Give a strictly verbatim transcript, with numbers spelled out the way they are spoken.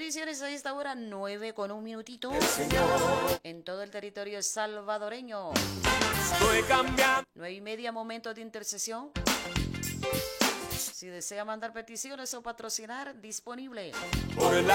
Peticiones a esta hora, nueve con un minutito. En todo el territorio salvadoreño. Estoy cambiando. Nueve y media, momento de intercesión. Si desea mandar peticiones o patrocinar, disponible. Por la